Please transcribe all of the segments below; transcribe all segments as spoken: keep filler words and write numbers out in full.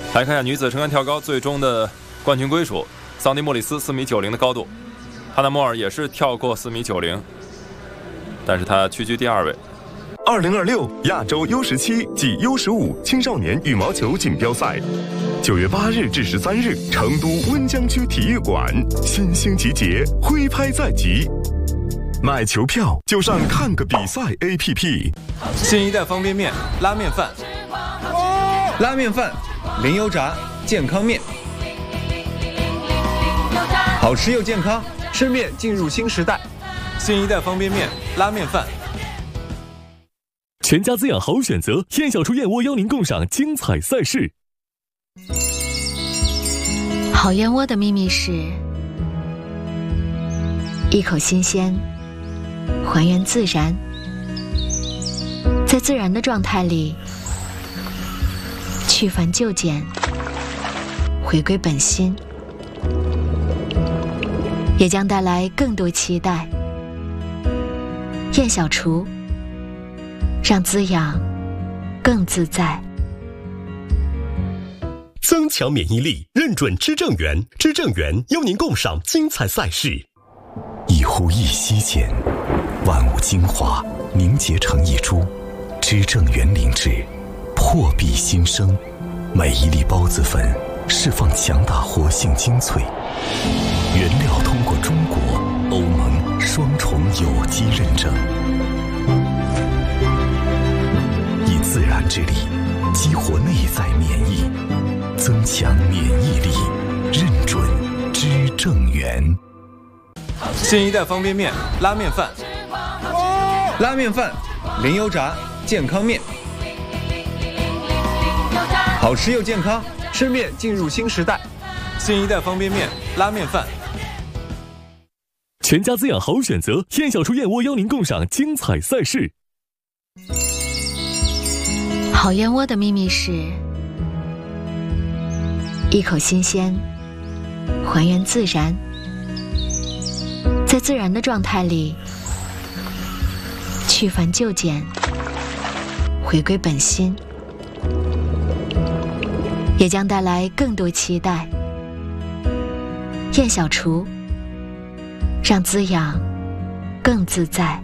来看一下女子撑杆跳高最终的冠军归属，桑迪莫里斯四米九零的高度，哈纳莫尔也是跳过四米九零，但是他屈居第二位。 二零二六亚洲 U 十七暨 U 十五青少年羽毛球锦标赛，九月八日至十三日，成都温江区体育馆，新兴集结，挥拍在即。买球票就上看个比赛 A P P。 新一代方便面拉面饭，拉面饭，零油炸，健康面，好吃又健康，吃面进入新时代。新一代方便面拉面饭。 全家滋养好选择，燕小厨燕窝邀您共赏精彩赛事。 好燕窝的秘密是一口新鲜，还原自然，在自然的状态里去繁就简，回归本心，也将带来更多期待。燕小厨，让滋养更自在。 增强免疫力，认准知正源，知正源邀您共赏精彩赛事。 一呼一吸间，万物精华凝结成一株，知正源灵芝，破壁新生。每一粒孢子粉释放强大活性精粹，原料通过中国、欧盟双重有机认证，以自然之力激活内在免疫，增强免疫力，认准知正源。 新一代方便面拉面饭，拉面饭，零油炸，健康面，好吃又健康，吃面进入新时代。新一代方便面拉面饭。 全家滋养好选择，燕小厨燕窝邀您共赏精彩赛事。 好燕窝的秘密是一口新鲜，还原自然，在自然的状态里去繁就简，回归本心，也将带来更多期待。燕小厨，让滋养更自在。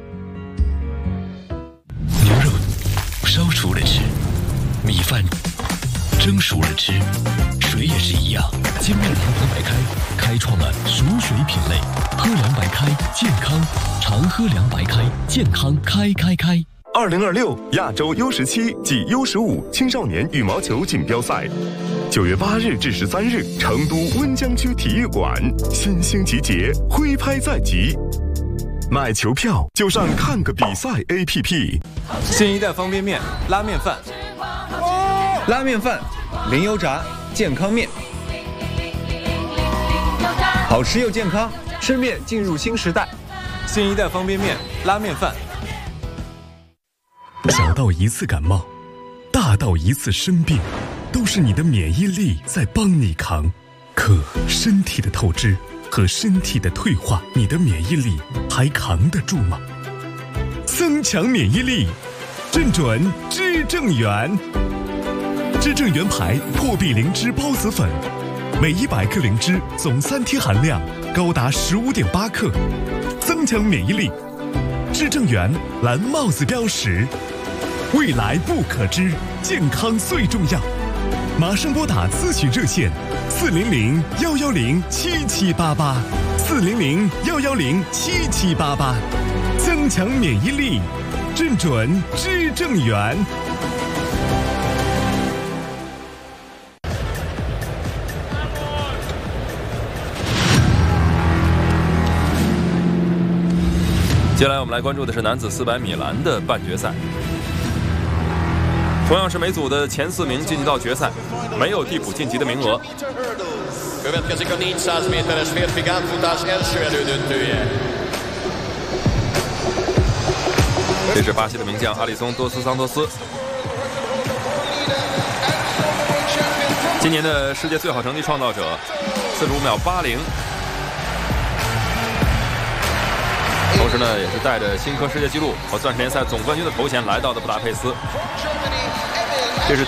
牛肉烧熟了吃，米饭蒸熟了吃，水也是一样。金麦郎白白开开创了熟水品类，喝凉白开健康，常喝凉白开健康开开开。 二零二六亚洲 U 十七暨 U 十五青少年羽毛球锦标赛，九月八日至十三日，成都温江区体育馆，新兴集结，挥拍在即。买球票就上看个比赛 A P P。 新一代方便面拉面饭，拉面饭，零油炸，健康面，好吃又健康，吃面进入新时代。新一代方便面拉面饭。 小到一次感冒，大到一次生病，都是你的免疫力在帮你扛。可身体的透支和身体的退化，你的免疫力还扛得住吗？增强免疫力，认准知正源。知正源牌破壁灵芝孢子粉，每一百克灵芝总三天含量高达十五点八克，增强免疫力。知正源蓝帽子标识，未来不可知，健康最重要。马上拨打咨询热线四零零幺幺零七七八八，四零零幺幺零七七八八，增强免疫力，认准知正源。 接下来我们来关注的是男子四百米栏的半决赛，同样是每组的前四名晋级到决赛，没有递补晋级的名额。这是巴西的名将阿里松多斯桑托斯，今年的世界最好成绩创造者，四十五秒八零。同时呢，也是带着新科世界纪录和钻石联赛总冠军的头衔来到的布达佩斯。